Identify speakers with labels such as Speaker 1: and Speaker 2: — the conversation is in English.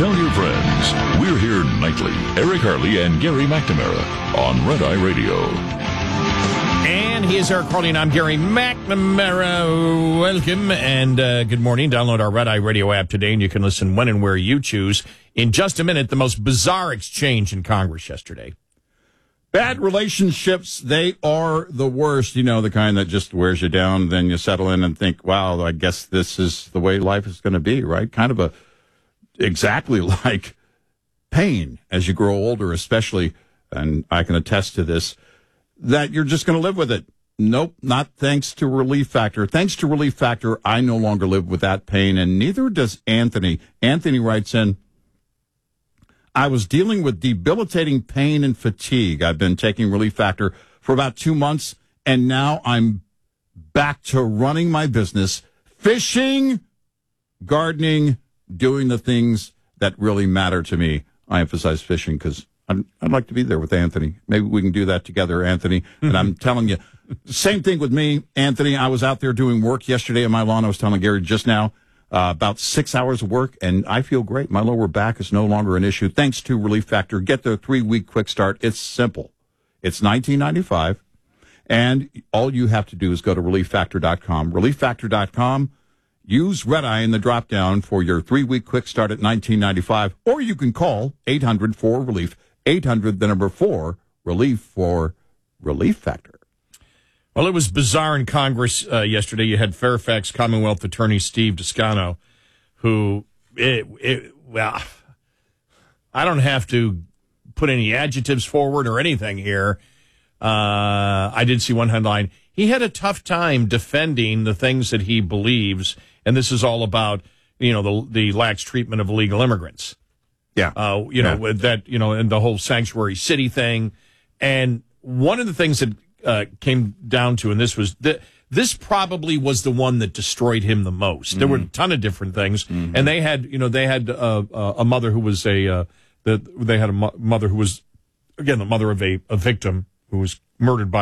Speaker 1: Tell your friends. We're here nightly. Eric Harley and Gary McNamara on Red Eye Radio.
Speaker 2: And he is Eric Harley, and I'm Gary McNamara. Welcome and good morning. Download our Red Eye Radio app today, and you can listen when and where you choose. In just a minute, the most bizarre exchange in Congress yesterday.
Speaker 3: Bad relationships, they are the worst. You know, the kind that just wears you down. Then you settle in and think, wow, I guess this is the way life is going to be, right? Kind of exactly like pain as you grow older, especially, and I can attest to this, that you're just going to live with it. Nope, not thanks to Relief Factor. Thanks to Relief Factor, I no longer live with that pain, and neither does Anthony. Anthony writes in, I was dealing with debilitating pain and fatigue. I've been taking Relief Factor for about 2 months, and now I'm back to running my business, fishing, gardening, doing the things that really matter to me. I emphasize fishing because I'd like to be there with Anthony. Maybe we can do that together, Anthony. And I'm telling you, same thing with me, Anthony. I was out there doing work yesterday on my lawn. I was telling Gary just now. About 6 hours of work, and I feel great. My lower back is no longer an issue. Thanks to Relief Factor. Get the 3-week quick start. It's simple. It's $19.95, and all you have to do is go to ReliefFactor.com. ReliefFactor.com. Use Red Eye in the drop-down for your 3-week quick start at $19.95, or you can call 800-4-RELIEF, 800-4-RELIEF for Relief Factor.
Speaker 2: Well, it was bizarre in Congress yesterday. You had Fairfax Commonwealth Attorney Steve Descano, who, well, I don't have to put any adjectives forward or anything here. I did see one headline. He had a tough time defending the things that he believes, and this is all about, you know, the lax treatment of illegal immigrants.
Speaker 3: Yeah.
Speaker 2: With that, and the whole sanctuary city thing. And one of the things that came down to, and this probably was the one that destroyed him the most. There were a ton of different things, and they had a mother who was mother who was, again, the mother of a victim who was murdered by